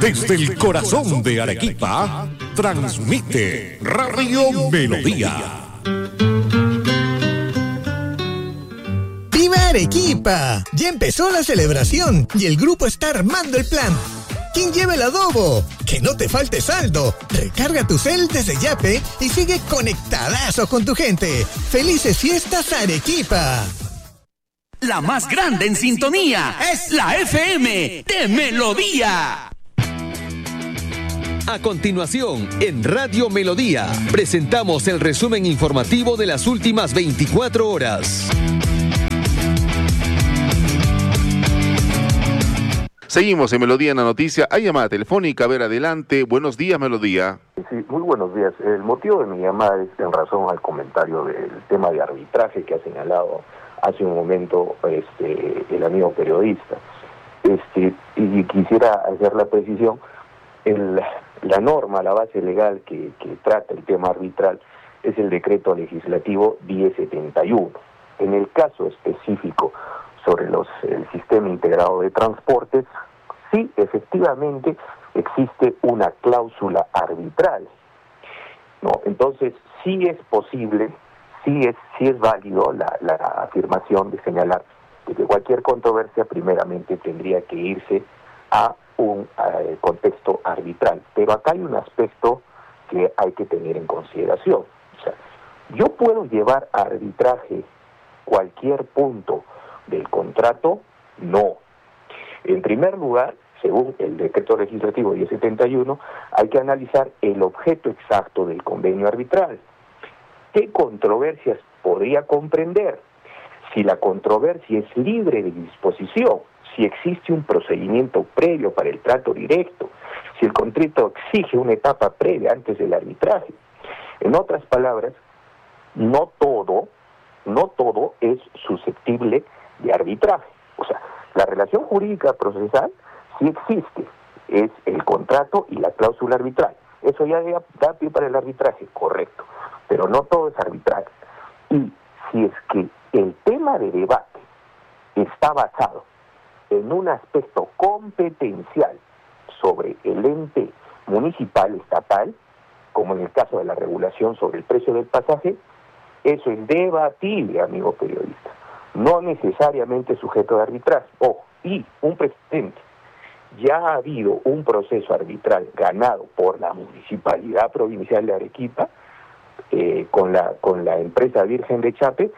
Desde el corazón de Arequipa, transmite Radio Melodía. ¡Viva Arequipa! Ya empezó la celebración y el grupo está armando el plan. ¿Quién lleva el adobo? Que no te falte saldo. Recarga tu cel desde Yape y sigue conectadazo con tu gente. ¡Felices fiestas, Arequipa! La más grande en sintonía es la FM de Melodía. A continuación, en Radio Melodía, presentamos el resumen informativo de las últimas 24 horas. Seguimos en Melodía en la noticia. Hay llamada telefónica. A ver, adelante. Buenos días, Melodía. Sí, muy buenos días. El motivo de mi llamada es en razón al comentario del tema de arbitraje que ha señalado hace un momento el amigo periodista. Y quisiera hacer la precisión. La norma, la base legal que trata el tema arbitral es el decreto legislativo 1071. En el caso específico sobre el sistema integrado de transportes, sí, efectivamente existe una cláusula arbitral, ¿no? Entonces, sí es posible, sí es válido la afirmación de señalar de que cualquier controversia primeramente tendría que irse a un contexto arbitral. Pero acá hay un aspecto que hay que tener en consideración. O sea, yo puedo llevar a arbitraje cualquier punto del contrato, no. En primer lugar, según el decreto legislativo 1071, hay que analizar el objeto exacto del convenio arbitral. ¿Qué controversias podría comprender? Si la controversia es libre de disposición, si existe un procedimiento previo para el trato directo, si el contrato exige una etapa previa antes del arbitraje. En otras palabras, no todo es susceptible de arbitraje. O sea, la relación jurídica procesal sí existe, es el contrato y la cláusula arbitral. Eso ya da pie para el arbitraje, correcto, pero no todo es arbitraje. Y si es que el tema de debate está basado en un aspecto competencial sobre el ente municipal estatal, como en el caso de la regulación sobre el precio del pasaje, eso es debatible, amigo periodista, no necesariamente sujeto de arbitraje. Ojo, y un precedente, ya ha habido un proceso arbitral ganado por la Municipalidad Provincial de Arequipa con la empresa Virgen de Chapi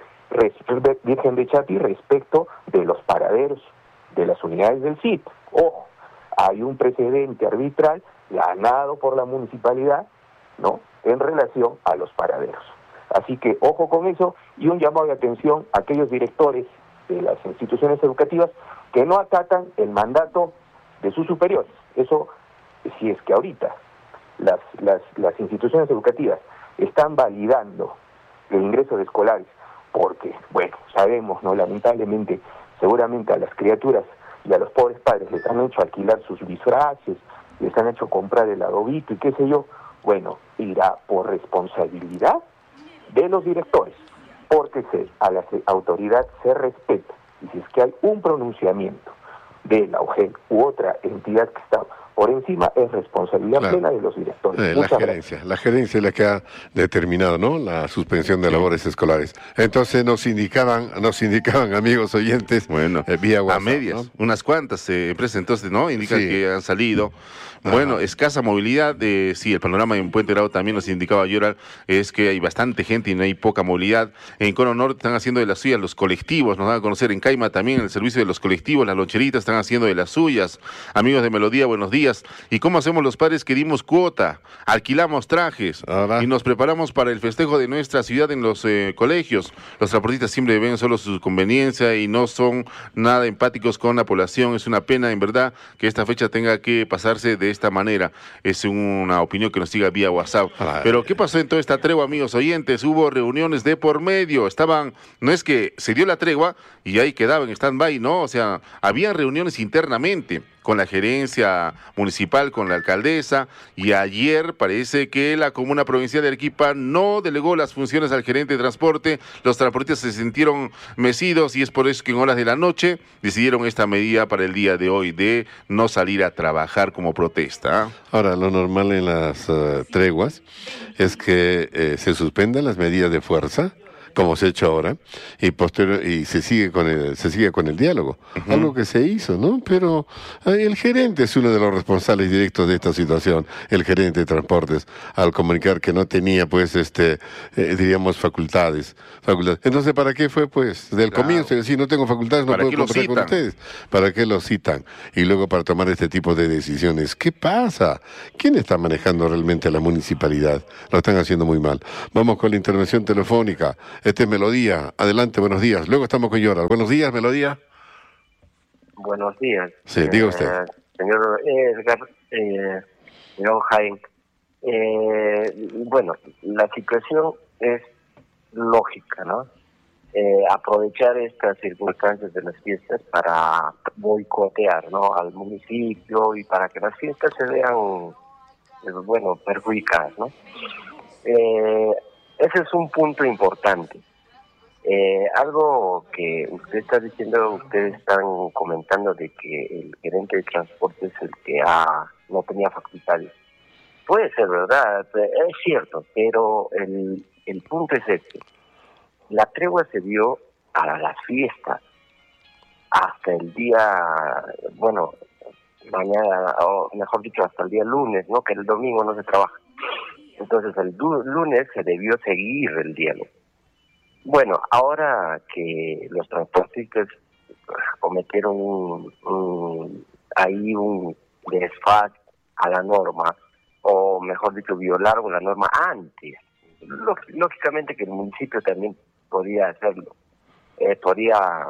respecto de los paraderos de las unidades del sitio. Ojo, hay un precedente arbitral ganado por la municipalidad, ¿no?, en relación a los paraderos. Así que ojo con eso, y un llamado de atención a aquellos directores de las instituciones educativas que no acatan el mandato de sus superiores. Eso, si es que ahorita las instituciones educativas están validando el ingreso de escolares, porque, bueno, sabemos, ¿no?, lamentablemente, seguramente a las criaturas y a los pobres padres les han hecho alquilar sus disfraces, les han hecho comprar el adobito y qué sé yo. Bueno, irá por responsabilidad de los directores, porque a la autoridad se respeta, y si es que hay un pronunciamiento de la UGEL u otra entidad que está por encima, es responsabilidad plena de los directores. La gerencia es la que ha determinado, ¿no?, la suspensión de labores escolares. Entonces nos indicaban, amigos oyentes, bueno, vía WhatsApp, a medias, ¿no?, unas cuantas empresas entonces, ¿no?, indican que han salido. Bueno, escasa movilidad, sí, el panorama en Puente Grado también nos indicaba Yoral, es que hay bastante gente y no hay poca movilidad. En Cono Norte están haciendo de las suyas los colectivos, nos dan a conocer en Caima también el servicio de los colectivos, las loncheritas están haciendo de las suyas. Amigos de Melodía, buenos días. ¿Y cómo hacemos los padres que dimos cuota? Alquilamos trajes y nos preparamos para el festejo de nuestra ciudad en los colegios. Los transportistas siempre ven solo su conveniencia y no son nada empáticos con la población. Es una pena, en verdad, que esta fecha tenga que pasarse de esta manera. Es una opinión que nos siga vía WhatsApp. Pero ¿qué pasó en toda esta tregua, amigos oyentes? Hubo reuniones de por medio, no es que se dio la tregua y ahí quedaba en stand-by, no, o sea, había reuniones internamente con la gerencia municipal con la alcaldesa, y ayer parece que la Comuna Provincial de Arequipa no delegó las funciones al gerente de transporte. Los transportistas se sintieron mecidos y es por eso que en horas de la noche decidieron esta medida para el día de hoy de no salir a trabajar como protesta. Ahora, lo normal en las treguas es que se suspendan las medidas de fuerza, como se ha hecho ahora, y se sigue con el diálogo. Algo que se hizo, ¿no? Pero el gerente es uno de los responsables directos de esta situación, el gerente de transportes, al comunicar que no tenía, pues, diríamos, facultades. Entonces, ¿para qué fue, pues, del comienzo? Decir, no tengo facultades, no puedo contratar con ustedes. ¿Para qué lo citan? Y luego para tomar este tipo de decisiones. ¿Qué pasa? ¿Quién está manejando realmente la municipalidad? Lo están haciendo muy mal. Vamos con la intervención telefónica. Este es Melodía. Adelante, buenos días. Luego estamos con Yoral. Buenos días, Melodía. Buenos días. Sí, diga usted. Señor Edgar, señor Jaime. Bueno, la situación es lógica, ¿no? Aprovechar estas circunstancias de las fiestas para boicotear, ¿no?, al municipio y para que las fiestas se vean, perjudicadas, ¿no? Ese es un punto importante. Algo que usted está diciendo, ustedes están comentando de que el gerente de transporte es el que no tenía facultades. Puede ser verdad, es cierto, pero el punto es este. La tregua se dio para las fiestas hasta el día, mañana, o mejor dicho, hasta el día lunes, ¿no?, que el domingo no se trabaja. Entonces el lunes se debió seguir el diálogo. Bueno, ahora que los transportistas cometieron un desfase a la norma, o mejor dicho, violaron la norma antes. Lógicamente que el municipio también podía hacerlo. Podía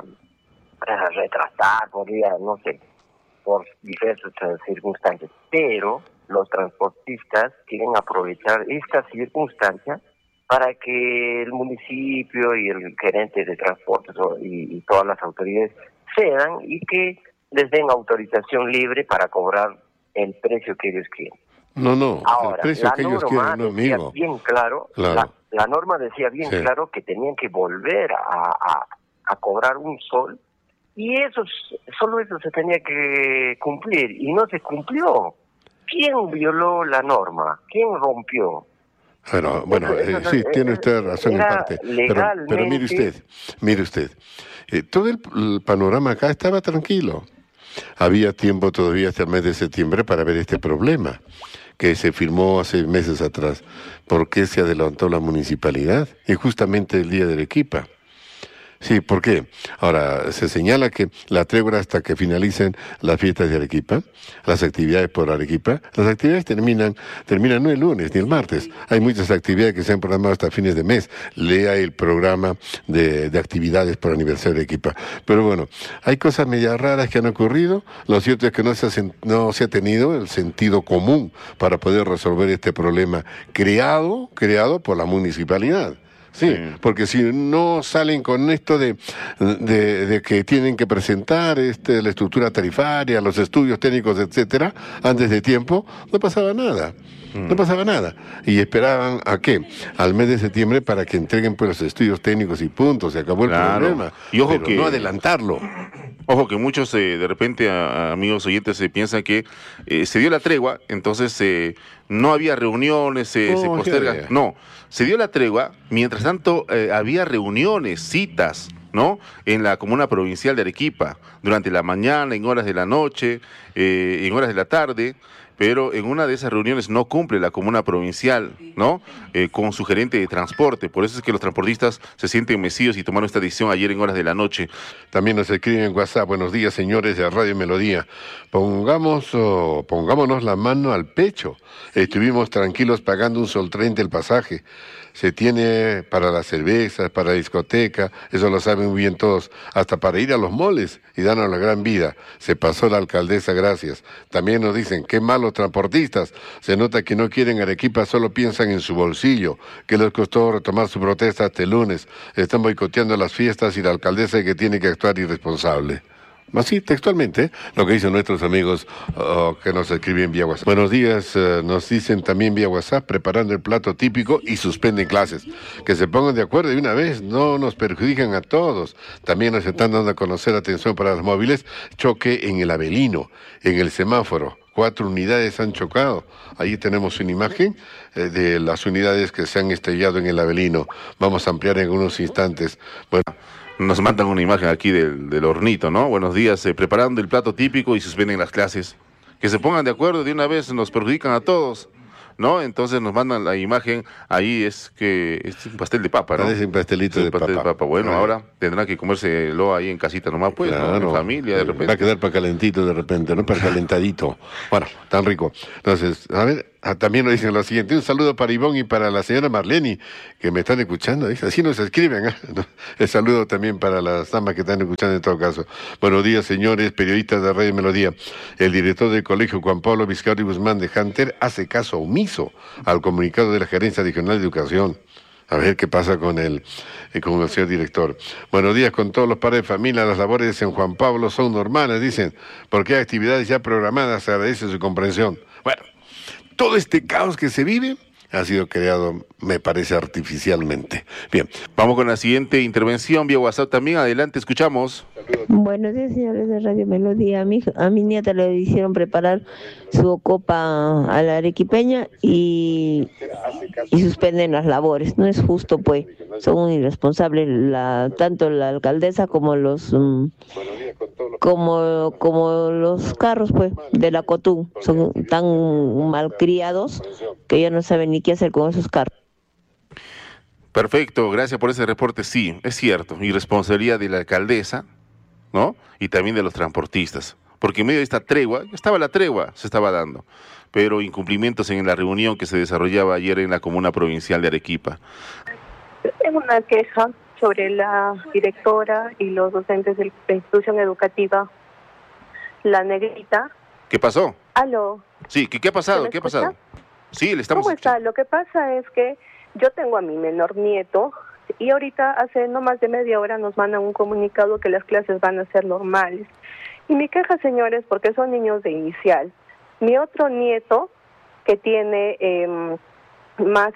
retrasar, no sé, por diversas circunstancias. Pero los transportistas quieren aprovechar esta circunstancia para que el municipio y el gerente de transportes y todas las autoridades cedan y que les den autorización libre para cobrar el precio que ellos quieren. No, ahora, el precio que ellos quieren, no, amigo. Bien claro, claro. La norma decía bien claro que tenían que volver a cobrar un sol, y solo eso se tenía que cumplir, y no se cumplió. ¿Quién violó la norma? ¿Quién rompió? Bueno, sí, tiene usted razón en parte. Pero mire usted, todo el panorama acá estaba tranquilo. Había tiempo todavía hasta el mes de septiembre para ver este problema que se firmó hace meses atrás. ¿Por qué se adelantó la municipalidad? Y justamente el día de Arequipa. Sí, ¿por qué? Ahora, se señala que la tregua hasta que finalicen las fiestas de Arequipa, las actividades por Arequipa. Las actividades terminan no el lunes ni el martes. Hay muchas actividades que se han programado hasta fines de mes. Lea el programa de actividades por aniversario de Arequipa. Pero bueno, hay cosas medias raras que han ocurrido. Lo cierto es que no se ha tenido el sentido común para poder resolver este problema creado por la municipalidad. Sí, porque si no salen con esto de que tienen que presentar la estructura tarifaria, los estudios técnicos, etcétera, antes de tiempo, no pasaba nada. No pasaba nada. Y esperaban ¿a qué? Al mes de septiembre para que entreguen pues los estudios técnicos y punto, se acabó el problema. Y ojo, pero no adelantarlo. Ojo que muchos de repente, amigos oyentes, se piensan que se dio la tregua, entonces no había reuniones, se posterga. No, se dio la tregua, mientras tanto había reuniones, citas, ¿no?, en la Comuna Provincial de Arequipa, durante la mañana, en horas de la noche, en horas de la tarde. Pero en una de esas reuniones no cumple la Comuna Provincial, ¿no?, con su gerente de transporte. Por eso es que los transportistas se sienten mecidos y tomaron esta decisión ayer en horas de la noche. También nos escriben en WhatsApp: buenos días, señores de Radio Melodía. Pongámonos la mano al pecho. Estuvimos tranquilos pagando un sol 30 el pasaje. Se tiene para las cervezas, para la discoteca, eso lo saben muy bien todos, hasta para ir a los moles y darnos la gran vida. Se pasó la alcaldesa, gracias. También nos dicen, qué malos transportistas. Se nota que no quieren Arequipa, solo piensan en su bolsillo, que les costó retomar su protesta hasta el lunes. Están boicoteando las fiestas y la alcaldesa que tiene que actuar irresponsable. Así, textualmente, lo que dicen nuestros amigos que nos escriben vía WhatsApp. Buenos días, nos dicen también vía WhatsApp, preparando el plato típico y suspenden clases. Que se pongan de acuerdo de una vez, no nos perjudican a todos. También nos están dando a conocer, atención para los móviles, choque en el Avelino, en el semáforo. 4 unidades han chocado. Ahí tenemos una imagen de las unidades que se han estrellado en el Avelino. Vamos a ampliar en unos instantes. Bueno. Nos mandan una imagen aquí del hornito, ¿no? Buenos días, preparando el plato típico y suspenden las clases. Que se pongan de acuerdo de una vez, nos perjudican a todos, ¿no? Entonces nos mandan la imagen, ahí es que es un pastel de papa, ¿no? Es un pastelito de papa. Bueno, ahora tendrán que comérselo ahí en casita nomás, pues, claro, ¿no? En familia, de repente. Va a quedar para calentito de repente, ¿no? Para calentadito. Bueno, tan rico. Entonces, a ver, también nos dicen lo siguiente, un saludo para Ivonne y para la señora Marleni, que me están escuchando, dice, así nos escriben, ¿eh? El saludo también para las damas que están escuchando en todo caso. Buenos días, señores periodistas de Radio Melodía. El director del colegio Juan Pablo Vizcarri Guzmán de Hunter hace caso omiso al comunicado de la Gerencia Regional de Educación. A ver qué pasa con el señor director. Buenos días con todos los padres de familia. Las labores en Juan Pablo son normales, dicen, porque hay actividades ya programadas, se agradece su comprensión. Bueno, todo este caos que se vive ha sido creado, me parece, artificialmente. Bien, vamos con la siguiente intervención vía WhatsApp también. Adelante, escuchamos. Buenos días, señores de Radio Melodía. A mi nieta le hicieron preparar su copa a la arequipeña y suspenden las labores. No es justo, pues. Son irresponsables tanto la alcaldesa como los carros, pues, de la COTU. Son tan malcriados que ya no saben ni qué hacer con esos carros. Perfecto, gracias por ese reporte. Sí, es cierto, irresponsabilidad de la alcaldesa, ¿no? Y también de los transportistas, porque en medio de esta tregua, se estaba dando, pero incumplimientos en la reunión que se desarrollaba ayer en la comuna provincial de Arequipa. Tengo una queja sobre la directora y los docentes de la institución educativa, la Negrita. ¿Qué pasó? ¿Aló? Sí, ¿qué ha pasado? ¿Qué ha pasado? Sí, le estamos... ¿Cómo está? Lo que pasa es que yo tengo a mi menor nieto y ahorita hace no más de media hora nos mandan un comunicado que las clases van a ser normales. Y mi queja, señores, porque son niños de inicial. Mi otro nieto, que tiene más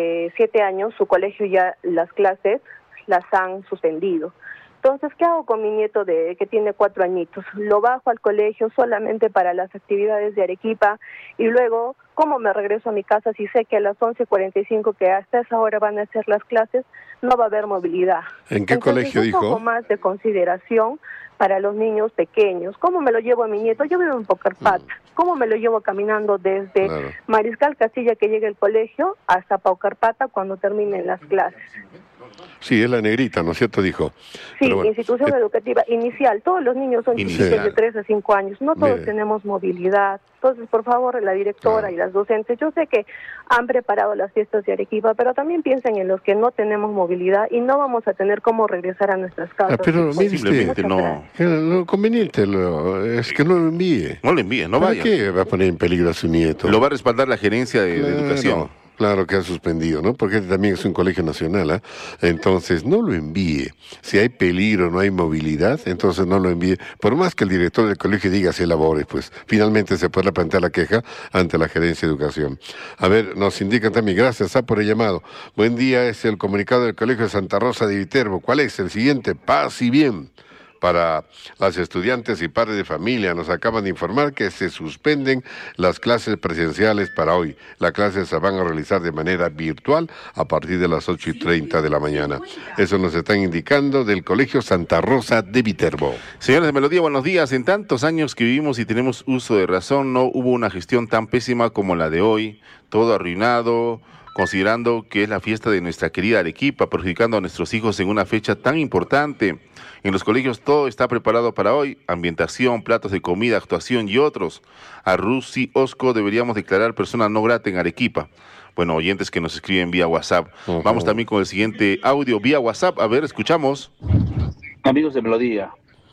7 años, su colegio ya las clases las han suspendido. Entonces, ¿qué hago con mi nieto que tiene 4 añitos? Lo bajo al colegio solamente para las actividades de Arequipa y luego, ¿cómo me regreso a mi casa si sé que a las 11:45, que hasta esa hora van a hacer las clases, no va a haber movilidad? ¿En qué colegio dijo? Un poco más de consideración para los niños pequeños. ¿Cómo me lo llevo a mi nieto? Yo vivo en Paucarpata. ¿Cómo me lo llevo caminando desde Mariscal Castilla, que llegue al colegio, hasta Paucarpata cuando terminen las clases? Sí, es la Negrita, ¿no es cierto? Dijo. Sí, bueno, institución educativa inicial. Todos los niños son chiquitos de 3 a 5 años. No todos tenemos movilidad. Entonces, por favor, la directora y las docentes, yo sé que han preparado las fiestas de Arequipa, pero también piensen en los que no tenemos movilidad y no vamos a tener cómo regresar a nuestras casas. Pero simplemente no. Lo conveniente es que no lo envíe. No lo envíe, no vaya. ¿Para qué va a poner en peligro a su nieto? Lo va a respaldar la gerencia de educación. Claro que ha suspendido, ¿no? Porque también es un colegio nacional, ¿eh? Entonces, no lo envíe. Si hay peligro, no hay movilidad, entonces no lo envíe. Por más que el director del colegio diga si labores, pues finalmente se puede plantear la queja ante la gerencia de educación. A ver, nos indican también, gracias por el llamado. Buen día, es el comunicado del colegio de Santa Rosa de Viterbo. ¿Cuál es? El siguiente, paz y bien. Para las estudiantes y padres de familia, nos acaban de informar que se suspenden las clases presenciales para hoy. Las clases se van a realizar de manera virtual a partir de las 8:30 de la mañana. Eso nos están indicando del Colegio Santa Rosa de Viterbo. Señores de Melodía, buenos días. En tantos años que vivimos y tenemos uso de razón, no hubo una gestión tan pésima como la de hoy. Todo arruinado, considerando que es la fiesta de nuestra querida Arequipa, perjudicando a nuestros hijos en una fecha tan importante. En los colegios todo está preparado para hoy, ambientación, platos de comida, actuación y otros. A Rusi Osco deberíamos declarar persona no grata en Arequipa. Bueno, oyentes que nos escriben vía WhatsApp. Vamos también con el siguiente audio vía WhatsApp. A ver, escuchamos. Amigos de Melodía,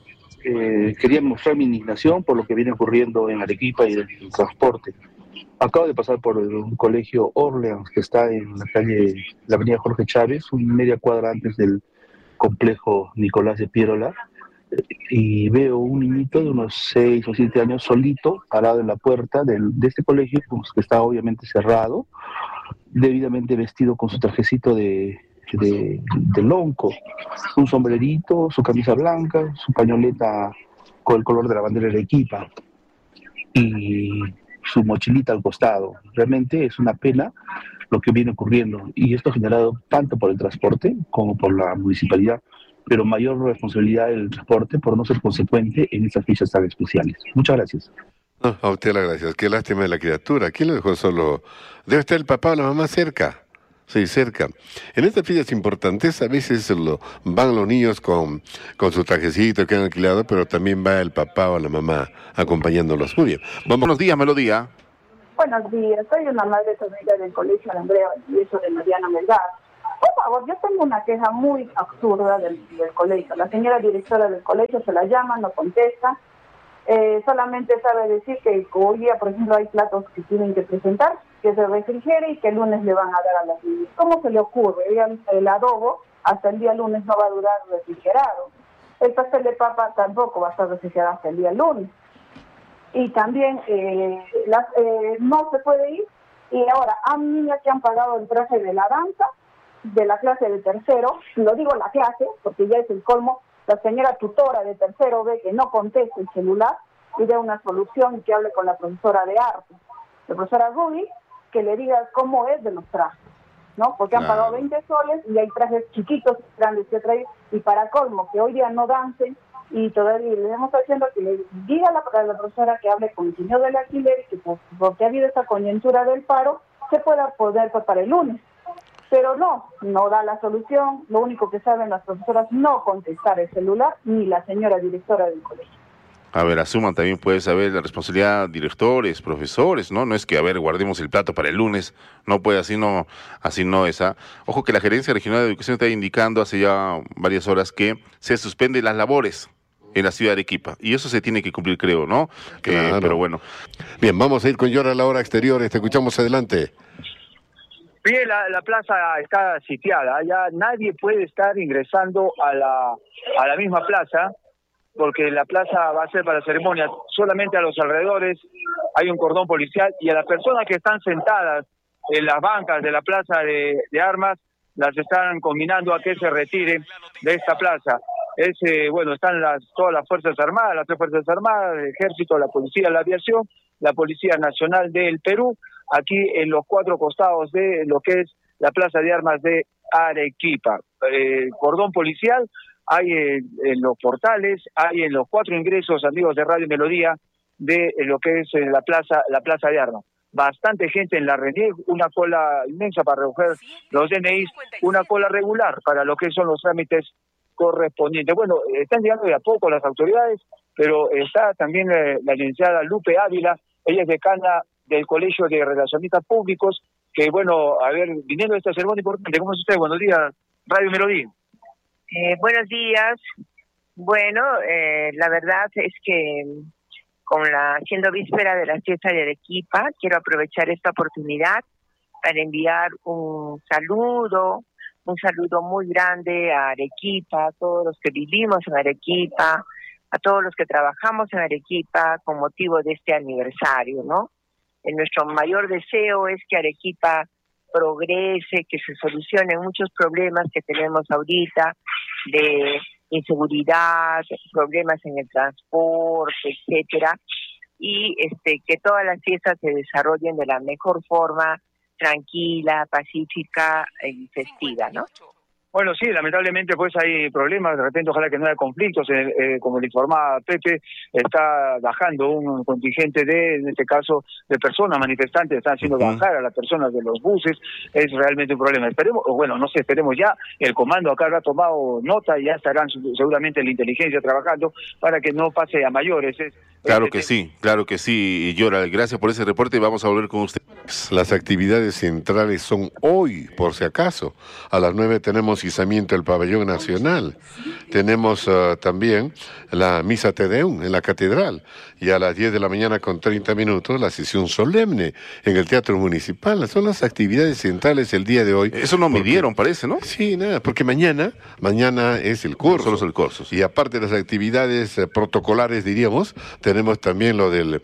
quería mostrar mi indignación por lo que viene ocurriendo en Arequipa y el transporte. Acabo de pasar por un colegio Orleans que está en la avenida Jorge Chávez, media cuadra antes del complejo Nicolás de Piérola, y veo un niñito de unos 6 o 7 años solito, parado en la puerta de este colegio, pues, que está obviamente cerrado, debidamente vestido con su trajecito de lonco, un sombrerito, su camisa blanca, su pañoleta con el color de la bandera de Arequipa y su mochilita al costado. Realmente es una pena lo que viene ocurriendo, y esto ha generado tanto por el transporte como por la municipalidad, pero mayor responsabilidad del transporte por no ser consecuente en estas fechas tan especiales. Muchas gracias. No, a usted las gracias. Qué lástima de la criatura. ¿Quién lo dejó solo? Debe estar el papá o la mamá cerca. Sí, cerca. En estas fechas importantes a veces van los niños con su trajecito que han alquilado, pero también va el papá o la mamá acompañándolos. Muy bien. Buenos días, Melodía. Buenos días. Soy una madre familia del colegio de Andrea y eso de Mariana Melgar. Por favor, yo tengo una queja muy absurda del colegio. La señora directora del colegio se la llama, no contesta. Solamente sabe decir que hoy día, por ejemplo, hay platos que tienen que presentar, que se refrigere y que el lunes le van a dar a las niñas. ¿Cómo se le ocurre? El adobo hasta el día lunes no va a durar refrigerado. El pastel de papa tampoco va a estar refrigerado hasta el día lunes. Y también no se puede ir. Y ahora, hay niñas que han pagado el traje de la danza, de la clase de tercero, lo digo la clase, porque ya es el colmo. La señora tutora de tercero ve que no contesta el celular y dé una solución y que hable con la profesora de arte, la profesora Ruby, que le diga cómo es de los trajes, ¿no? Porque han pagado 20 soles y hay trajes chiquitos, grandes que traen, y para colmo, que hoy día no dancen, y todavía le estamos haciendo que le diga a la profesora que hable con el señor del alquiler y que porque ha habido esta coyuntura del paro, se pueda poder para el lunes. Pero no da la solución. Lo único que saben las profesoras no contestar el celular, ni la señora directora del colegio. A ver, asuman también puede saber la responsabilidad directores, profesores, ¿no? No es que, a ver, guardemos el plato para el lunes, no puede, así no es. Ojo que la Gerencia Regional de Educación está indicando hace ya varias horas que se suspenden las labores en la ciudad de Arequipa, y eso se tiene que cumplir, creo, ¿no? Claro. Pero bueno. Bien, vamos a ir con Yora a la hora exterior, te escuchamos adelante. Bien, la plaza está sitiada, ya nadie puede estar ingresando a la misma plaza, porque la plaza va a ser para ceremonias, solamente a los alrededores hay un cordón policial, y a las personas que están sentadas en las bancas de la plaza de armas, las están combinando a que se retiren de esta plaza. Están todas las Fuerzas Armadas, las 3 Fuerzas Armadas, el Ejército, la Policía, la Aviación, la Policía Nacional del Perú, aquí en los 4 costados de lo que es la Plaza de Armas de Arequipa. Cordón policial hay en los portales, hay en los 4 ingresos, amigos de Radio Melodía, de lo que es la Plaza de Armas. Bastante gente en la RENIEC, una cola inmensa para recoger los DNIs, una cola regular para lo que son los trámites correspondientes. Bueno, están llegando de a poco las autoridades, pero está también la licenciada Lupe Ávila, ella es decana del Colegio de Relacionistas Públicos, que viniendo de esta ceremonia importante. ¿Cómo es usted? Buenos días, Radio Melodía. Buenos días. Bueno, la verdad es que siendo víspera de la fiesta de Arequipa, quiero aprovechar esta oportunidad para enviar un saludo muy grande a Arequipa, a todos los que vivimos en Arequipa, a todos los que trabajamos en Arequipa con motivo de este aniversario, ¿no? Nuestro mayor deseo es que Arequipa progrese, que se solucionen muchos problemas que tenemos ahorita de inseguridad, problemas en el transporte, etcétera, y que todas las fiestas se desarrollen de la mejor forma, tranquila, pacífica y festiva, ¿no? Bueno, sí, lamentablemente pues hay problemas, de repente ojalá que no haya conflictos, como le informaba Pepe, está bajando un contingente en este caso, de personas manifestantes, están haciendo bajar a las personas de los buses, es realmente un problema. Esperemos ya, el comando acá ha tomado nota y ya estarán seguramente en la inteligencia trabajando para que no pase a mayores. Claro que sí, Yora, gracias por ese reporte y vamos a volver con usted. Las actividades centrales son hoy, por si acaso. A las 9 tenemos tenemos izamiento del pabellón nacional, tenemos también la misa Te Deum en la catedral, y a las 10 de la mañana con 30 minutos la sesión solemne en el Teatro Municipal. Son las actividades centrales el día de hoy. Eso no midieron, parece, ¿no? Sí, nada, porque mañana es el curso. Solo es el curso. Sí. Y aparte de las actividades protocolares, diríamos, tenemos también lo del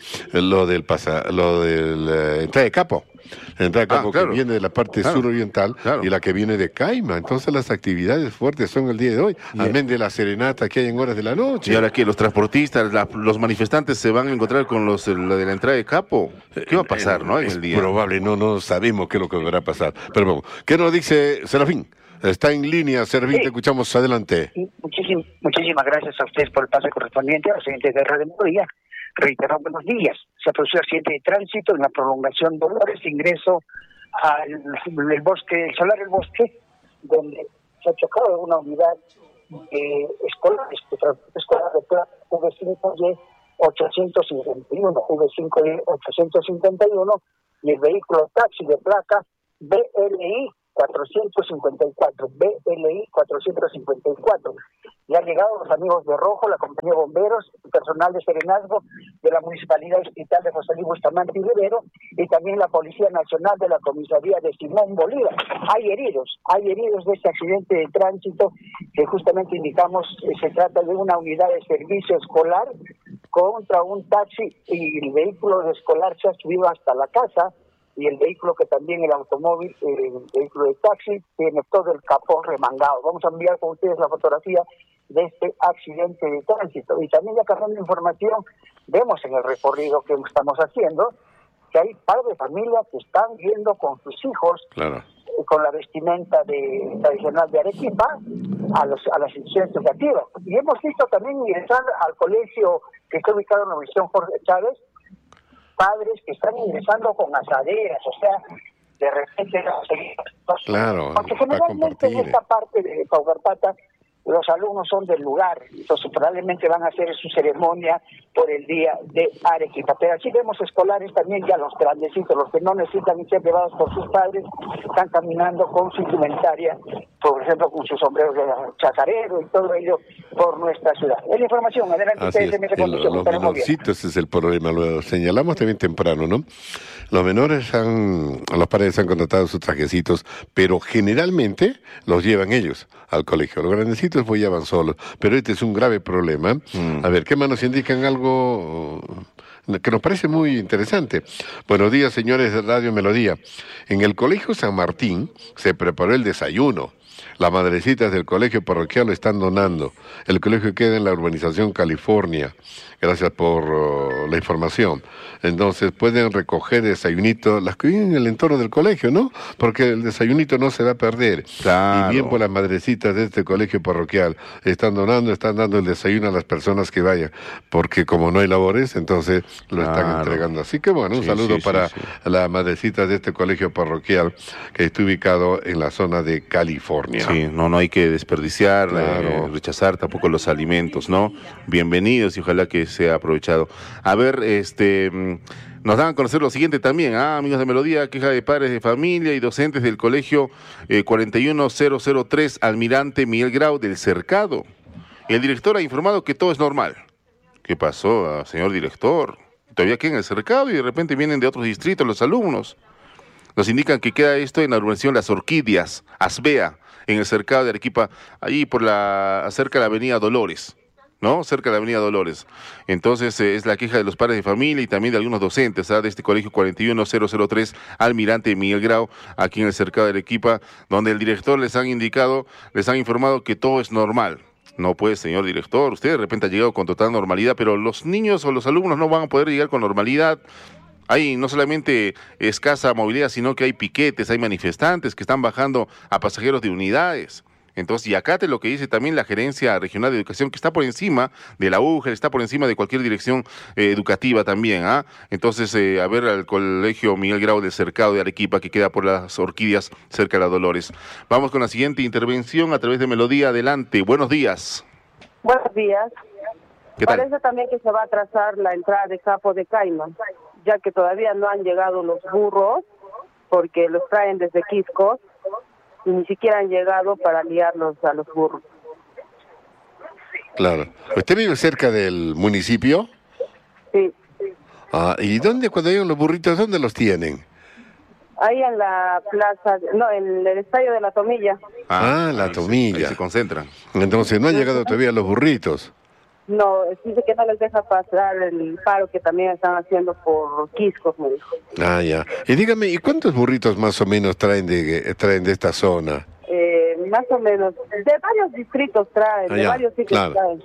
entrada de capo. La entrada de capo que viene de la parte suroriental y la que viene de Caima. Entonces las actividades fuertes son el día de hoy, amén de la serenata que hay en horas de la noche. Y ahora que los transportistas, los manifestantes se van a encontrar con lo de la entrada de capo. ¿Qué va a pasar, no? En el día. Probable, no sabemos qué es lo que va a pasar. Pero bueno, ¿qué nos dice Serafín? Está en línea, Serafín, te escuchamos, adelante. Muchísimas gracias a ustedes por el pase correspondiente, a los oyentes de Radio Melodía. Reiteramos buenos días. Se produjo accidente de tránsito en la prolongación Dolores, ingreso al bosque, el Solar El Bosque, donde se ha chocado una unidad escolar de Plata V5Y 851, V5Y 851, y el vehículo taxi de placa BLI 454, BLI 454. Ya han llegado los amigos de Rojo, la compañía de bomberos, el personal de serenazgo de la Municipalidad Hospital de José Luis Bustamante y Rivero, y también la Policía Nacional de la Comisaría de Simón Bolívar. Hay heridos de este accidente de tránsito que justamente indicamos, se trata de una unidad de servicio escolar contra un taxi, y el vehículo escolar se ha subido hasta la casa, y el vehículo que también, el automóvil, el vehículo de taxi, tiene todo el capó remangado. Vamos a enviar con ustedes la fotografía de este accidente de tránsito. Y también, ya cargando información, vemos en el recorrido que estamos haciendo que hay padres de familia que están yendo con sus hijos, con la vestimenta tradicional de Arequipa, a las instituciones educativas. Y hemos visto también ingresar al colegio que está ubicado en la Universidad Jorge Chávez, padres que están ingresando con asaderas, o sea, de repente... Porque generalmente en esta parte de Paucarpata los alumnos son del lugar, entonces probablemente van a hacer su ceremonia por el día de Arequipa. Pero aquí vemos escolares también, ya los grandecitos, los que no necesitan ser llevados por sus padres, están caminando con su indumentaria, por ejemplo, con sus sombreros de chacarero y todo ello por nuestra ciudad. Es la información, adelante ustedes en esa condición. Los menorcitos, ese es el problema, lo señalamos también temprano, ¿no? Los menores los padres han contratado sus trajecitos, pero generalmente los llevan ellos al colegio. Los grandecitos pues ya van solos, pero este es un grave problema. A ver, ¿qué más nos indican algo que nos parece muy interesante? Buenos días, señores de Radio Melodía. En el Colegio San Martín se preparó el desayuno. Las madrecitas del colegio parroquial lo están donando. El colegio queda en la urbanización California. Gracias por la información. Entonces pueden recoger desayunito, las que viven en el entorno del colegio, ¿no? Porque el desayunito no se va a perder. Claro. Y bien por las madrecitas de este colegio parroquial. Están dando el desayuno a las personas que vayan. Porque como no hay labores, entonces lo están entregando. Así que bueno, un saludo para las madrecitas de este colegio parroquial que está ubicado en la zona de California. Sí, no hay que desperdiciar, rechazar tampoco los alimentos, ¿no? Bienvenidos y ojalá que sea aprovechado. A ver, nos dan a conocer lo siguiente también, amigos de Melodía, queja de padres de familia y docentes del colegio 41003 Almirante Miguel Grau del Cercado. El director ha informado que todo es normal. ¿Qué pasó, señor director? Todavía quedan en el Cercado y de repente vienen de otros distritos los alumnos. Nos indican que queda esto en la urbanización Las Orquídeas, Asbea, en el Cercado de Arequipa, ahí cerca de la avenida Dolores, ¿no? Cerca de la avenida Dolores. Entonces es la queja de los padres de familia y también de algunos docentes, de este colegio 41003 Almirante Miguel Grau, aquí en el Cercado de Arequipa, donde el director les han informado que todo es normal. No puede, señor director, usted de repente ha llegado con total normalidad, pero los niños o los alumnos no van a poder llegar con normalidad. Hay no solamente escasa movilidad, sino que hay piquetes, hay manifestantes que están bajando a pasajeros de unidades. Entonces, y acá lo que dice también la Gerencia Regional de Educación, que está por encima de la UGEL, está por encima de cualquier dirección educativa también. Entonces, a ver al colegio Miguel Grau del Cercado de Arequipa, que queda por Las Orquídeas, cerca de la Dolores. Vamos con la siguiente intervención a través de Melodía. Adelante, buenos días. Buenos días. ¿Qué tal? Parece también que se va a atrasar la entrada de Capo de Caima, ya que todavía no han llegado los burros, porque los traen desde Quisco, y ni siquiera han llegado para liarlos a los burros. Claro. ¿Usted vive cerca del municipio? Sí. ¿Y dónde, cuando llegan los burritos, dónde los tienen? Ahí en la plaza, no, en el estadio de La Tomilla. La Tomilla. Ahí se concentran. Entonces, ¿no han llegado todavía los burritos? No, dice que no les deja pasar el paro que también están haciendo por Quiscos, me dijo. Ya. Y dígame, ¿y cuántos burritos más o menos traen de esta zona? Más o menos, de varios distritos traen, de varios sitios traen.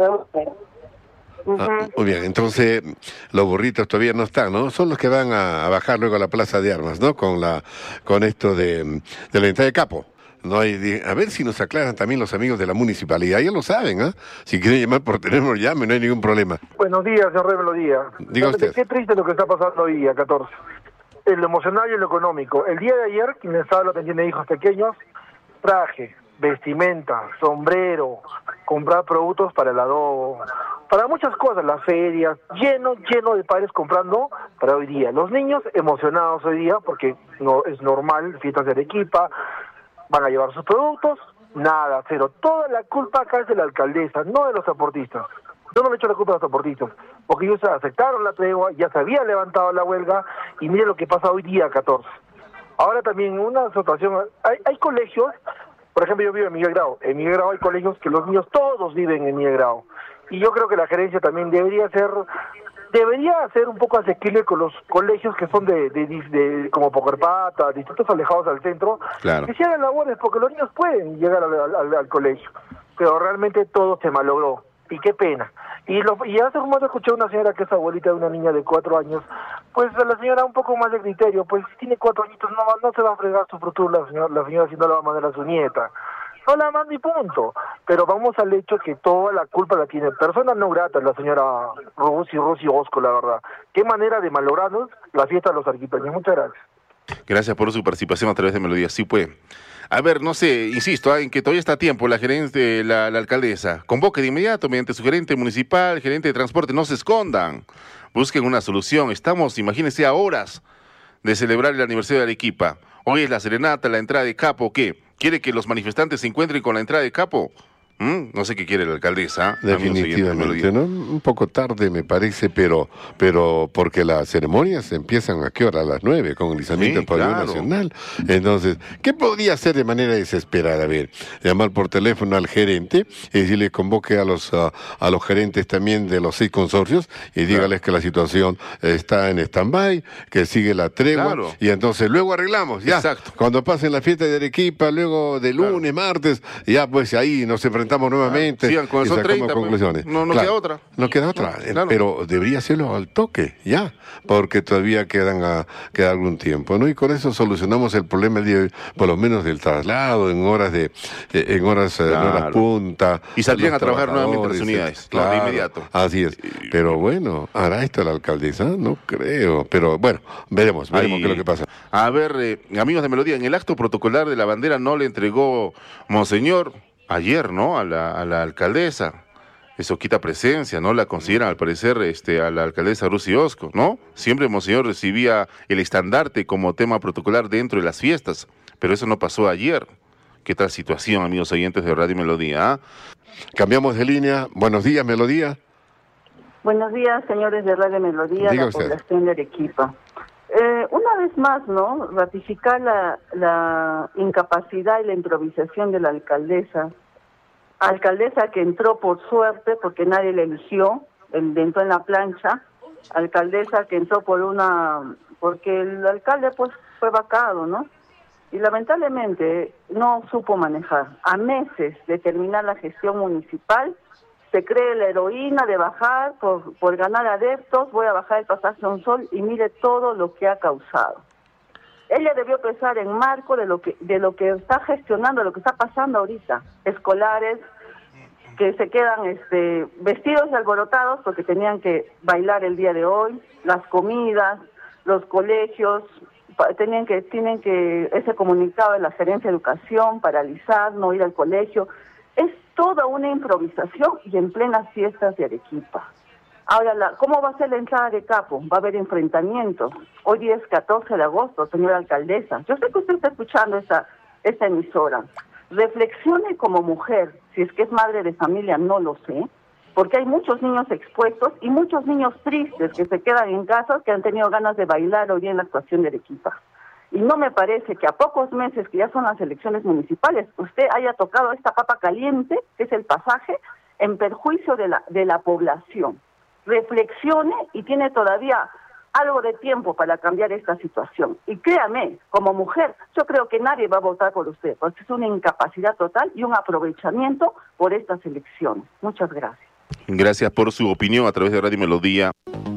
Muy bien, entonces los burritos todavía no están, ¿no? Son los que van a bajar luego a la Plaza de Armas, ¿no? Con esto de la entrada de Capo. No hay, a ver si nos aclaran también los amigos de la municipalidad, ya lo saben, ¿ah? Si quieren llamar por teléfono, llamen, no hay ningún problema. Buenos días, señor Rey Melodía. Diga usted. Qué triste lo que está pasando hoy a 14. En lo emocional y en lo económico. El día de ayer, quienes hablan tienen hijos pequeños, traje, vestimenta, sombrero, comprar productos para el adobo, para muchas cosas, las ferias, lleno de padres comprando para hoy día. Los niños emocionados hoy día porque no es normal, fiestas de Arequipa, van a llevar sus productos, nada, cero. Toda la culpa acá es de la alcaldesa, no de los transportistas. Yo no le echo la culpa a los transportistas, porque ellos aceptaron la tregua, ya se había levantado la huelga, y mire lo que pasa hoy día, 14. Ahora también una situación, hay colegios, por ejemplo yo vivo en Miguel Grau hay colegios que los niños todos viven en Miguel Grau, y yo creo que la gerencia también debería ser un poco asequible con los colegios que son de como Pokerpata, distritos alejados al centro, claro, que se hagan labores, porque los niños pueden llegar al colegio, pero realmente todo se malogró, y qué pena. Y hace un momento escuché a una señora que es abuelita de una niña de 4 años, pues la señora un poco más de criterio, pues si tiene 4 añitos no se va a fregar su futuro la señora si no la va a mandar a su nieta. No la manda y punto. Pero vamos al hecho que toda la culpa la tiene persona no grata, la señora Rosy Osco, la verdad. Qué manera de malograrnos la fiesta de los arequipeños. Muchas gracias. Gracias por su participación a través de Melodía. Sí, pues. A ver, no sé, insisto, en que todavía está a tiempo la gerente, la alcaldesa. Convoque de inmediato mediante su gerente municipal, gerente de transporte, no se escondan. Busquen una solución. Estamos, imagínense, a horas de celebrar el aniversario de Arequipa. Hoy es la serenata, la entrada de Capo, ¿qué? ¿Quiere que los manifestantes se encuentren con la entrada de Capo? No sé qué quiere la alcaldesa. Definitivamente, ¿no? Un poco tarde me parece, pero porque las ceremonias empiezan ¿a qué hora? A las 9, con el izamiento del pabellón nacional. Entonces, ¿qué podría hacer de manera desesperada? A ver, llamar por teléfono al gerente y decirle convoque a los gerentes también de los 6 consorcios y dígales que la situación está en stand-by, que sigue la tregua, y entonces luego arreglamos, ya. Exacto. Cuando pasen la fiesta de Arequipa, luego de lunes, martes, ya pues ahí nos enfrentamos nuevamente y sacamos conclusiones. No queda otra. No queda otra, pero debería hacerlo al toque, ya, porque todavía queda algún tiempo, ¿no? Y con eso solucionamos el problema el día de hoy, por lo menos del traslado, en horas punta. Y saldrían a trabajar nuevamente las unidades, de inmediato. Así es. Pero bueno, ¿hará esto la alcaldesa? No creo. Pero bueno, veremos qué es lo que pasa. A ver, amigos de Melodía, en el acto protocolar de la bandera no le entregó Monseñor ayer, ¿no? A la alcaldesa. Eso quita presencia, ¿no? La consideran, al parecer, a la alcaldesa Rosy Osco, ¿no? Siempre Monseñor recibía el estandarte como tema protocolar dentro de las fiestas, pero eso no pasó ayer. ¿Qué tal situación, amigos oyentes de Radio Melodía? Cambiamos de línea. Buenos días, Melodía. Buenos días, señores de Radio Melodía, Diga la usted. población de Arequipa. Una vez más, ¿no? Ratificar la incapacidad y la improvisación de la alcaldesa que entró por suerte, porque nadie la eligió, entró en la plancha, alcaldesa que entró porque el alcalde pues fue vacado, ¿no? Y lamentablemente no supo manejar. A meses de terminar la gestión municipal, se cree la heroína de bajar por ganar adeptos, voy a bajar el pasaje a un sol y mire todo lo que ha causado. Ella debió pensar en marco de lo que está gestionando, lo que está pasando ahorita. Escolares que se quedan vestidos y alborotados porque tenían que bailar el día de hoy, las comidas, los colegios, tienen que ese comunicado de la Gerencia de Educación, paralizar, no ir al colegio. Es toda una improvisación y en plenas fiestas de Arequipa. Ahora, ¿cómo va a ser la entrada de Capo? Va a haber enfrentamientos. Hoy día es 14 de agosto, señora alcaldesa. Yo sé que usted está escuchando esta emisora, reflexione como mujer, si es que es madre de familia, no lo sé, porque hay muchos niños expuestos y muchos niños tristes que se quedan en casa, que han tenido ganas de bailar hoy en la actuación de Arequipa. Y no me parece que a pocos meses que ya son las elecciones municipales, usted haya tocado esta papa caliente, que es el pasaje, en perjuicio de la población. Reflexione y tiene todavía algo de tiempo para cambiar esta situación. Y créame, como mujer, yo creo que nadie va a votar por usted, porque es una incapacidad total y un aprovechamiento por estas elecciones. Muchas gracias. Gracias por su opinión a través de Radio Melodía.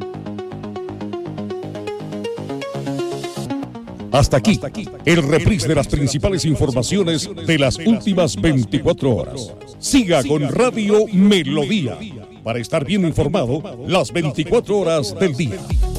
Hasta aquí, el reprise de las principales informaciones de las últimas 24 horas. Siga con Radio Melodía para estar bien informado las 24 horas del día.